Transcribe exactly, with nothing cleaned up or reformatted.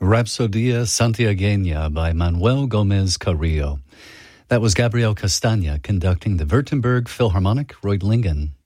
Rapsodia Santiagueña by Manuel Gomez Carrillo. That was Gabriel Castagna conducting the Württemberg Philharmonic Reuttlingen.